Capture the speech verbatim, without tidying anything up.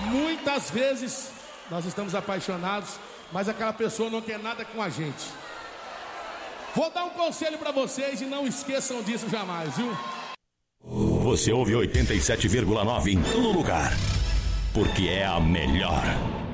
Muitas vezes nós estamos apaixonados, mas aquela pessoa não quer nada com a gente. Vou dar um conselho pra vocês e não esqueçam disso jamais, viu? Você ouve oitenta e sete vírgula nove em todo lugar, porque é a melhor.